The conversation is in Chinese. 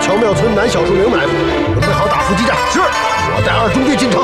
荞苗村南小树岭埋伏，准备好打伏击战。是，我带2中队进城。